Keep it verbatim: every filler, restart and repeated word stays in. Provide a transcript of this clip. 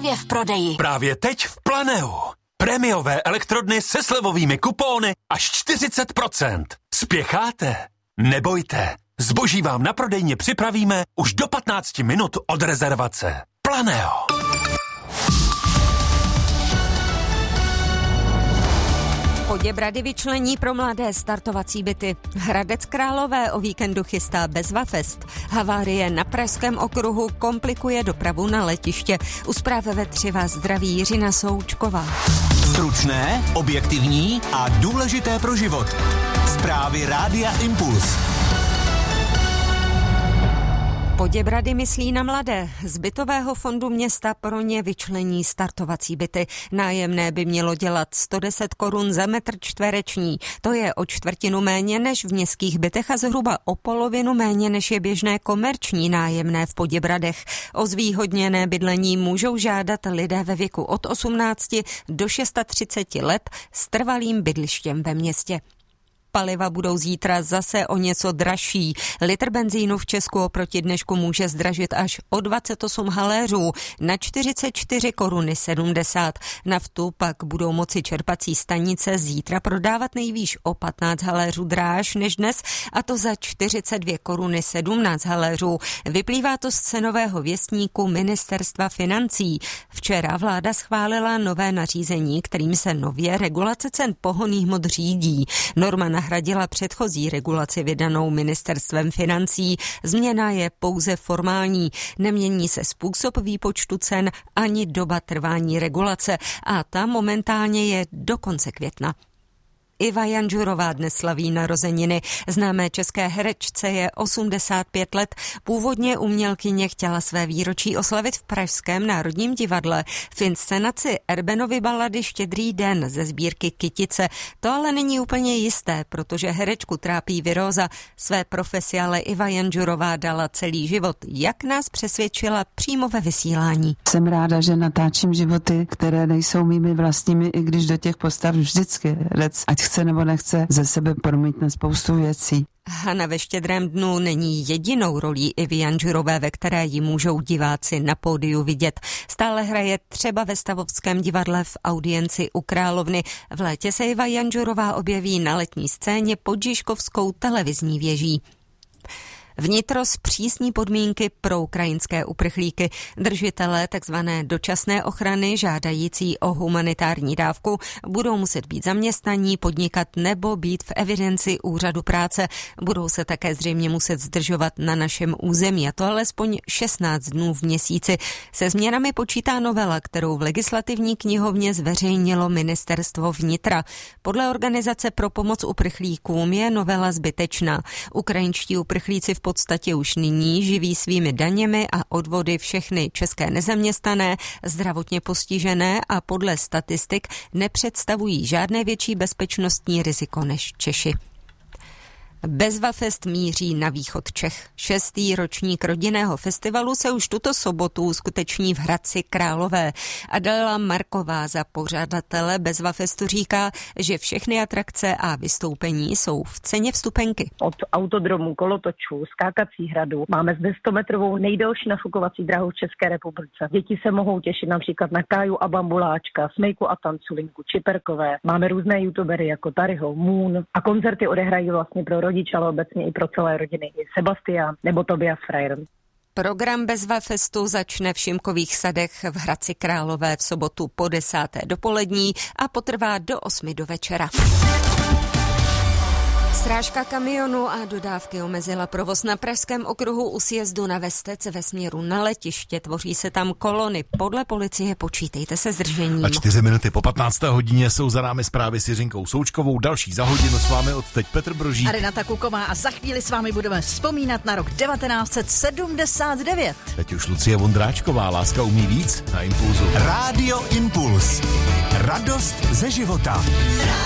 právě v prodeji. Právě teď v Planeu. Prémiové elektrodny se slevovými kupóny až čtyřicet procent. Spěcháte? Nebojte. Zboží vám na prodejně připravíme už do patnáct minut od rezervace. Planeo. Poděbrady vyčlení pro mladé startovací byty. Hradec Králové o víkendu chystá Bezvafest. Havárie na Pražském okruhu komplikuje dopravu na letiště. U Zpráv ve tři vás zdraví Jiřina Součková. Stručné, objektivní a důležité pro život. Zprávy Rádia Impuls. Poděbrady myslí na mladé. Z bytového fondu města pro ně vyčlení startovací byty. Nájemné by mělo dělat sto deset korun za metr čtvereční. To je o čtvrtinu méně než v městských bytech a zhruba o polovinu méně než je běžné komerční nájemné v Poděbradech. O zvýhodněné bydlení můžou žádat lidé ve věku od osmnácti do třiceti šesti let s trvalým bydlištěm ve městě. Paliva budou zítra zase o něco dražší. Litr benzínu v Česku oproti dnešku může zdražit až o dvacet osm haléřů na čtyřicet čtyři koruny sedmdesát. Naftu pak budou moci čerpací stanice zítra prodávat nejvýš o patnáct haléřů dráž než dnes, a to za čtyřicet dvě koruny sedmnáct haléřů. Vyplývá to z cenového věstníku Ministerstva financí. Včera vláda schválila nové nařízení, kterým se nově regulace cen pohonných hmot řídí. Norma nahradila předchozí regulaci vydanou Ministerstvem financí. Změna je pouze formální. Nemění se způsob výpočtu cen ani doba trvání regulace a ta momentálně je do konce května. Iva Janžurová dnes slaví narozeniny. Známé české herečce je osmdesát pět let. Původně umělkyně chtěla své výročí oslavit v Pražském národním divadle v inscenaci Erbenovy balady Štědrý den ze sbírky Kytice. To ale není úplně jisté, protože herečku trápí viróza. Své profesi ale Iva Janžurová dala celý život, jak nás přesvědčila přímo ve vysílání. Jsem ráda, že natáčím životy, které nejsou mými vlastními, i když do těch postav vždycky herec, ať chce nebo nechce, ze sebe promítne spoustu věcí. Hana ve Štědrém dnu není jedinou rolí Ivy Janžurové, ve které ji můžou diváci na pódiu vidět. Stále hraje třeba ve Stavovském divadle v audienci u Královny. V létě se Iva Janžurová objeví na letní scéně pod Žižkovskou televizní věží. Vnitro zpřísní podmínky pro ukrajinské uprchlíky. Držitelé takzvané dočasné ochrany žádající o humanitární dávku budou muset být zaměstnaní, podnikat nebo být v evidenci úřadu práce. Budou se také zřejmě muset zdržovat na našem území, a to alespoň šestnáct dnů v měsíci. Se změnami počítá novela, kterou v legislativní knihovně zveřejnilo Ministerstvo vnitra. Podle Organizace pro pomoc uprchlíkům je novela zbytečná. Ukrajinští uprchlíci v podstatě už nyní živí svými daněmi a odvody všechny české nezaměstnané, zdravotně postižené a podle statistik nepředstavují žádné větší bezpečnostní riziko než Češi. Bezvafest míří na východ Čech. Šestý ročník rodinného festivalu se už tuto sobotu uskuteční v Hradci Králové. Adela Marková za pořadatele Bezvafestu říká, že všechny atrakce a vystoupení jsou v ceně vstupenky. Od autodromu, kolotočů, skákací hradu máme zde stometrovou nejdelší nafukovací dráhu v České republice. Děti se mohou těšit například na Káju a Bambuláčka, Smejku a Tanculinku, Čiperkové. Máme různé youtubery jako Taryho, Moon a koncerty odehrají vlastně pro rodiče, ale obecně i pro celé rodiny. I Sebastián nebo Tobias Fryer. Program Bezvafestu začne v Šimkových sadech v Hradci Králové v sobotu po desáté dopolední a potrvá do osmi do večera. Srážka kamionu a dodávky omezila provoz na Pražském okruhu u sjezdu na Vestec ve směru na letiště. Tvoří se tam kolony. Podle policie počítejte se zdržením. A čtyři minuty po patnácté hodině jsou za námi zprávy s Jiřinkou Součkovou. Další za hodinu s vámi odteď Petr Brožík a Renata Kuková a za chvíli s vámi budeme vzpomínat na rok devatenáct set sedmdesát devět. Teď už Lucie Vondráčková, Láska umí víc na Impulzu. Rádio Impuls. Radost ze života.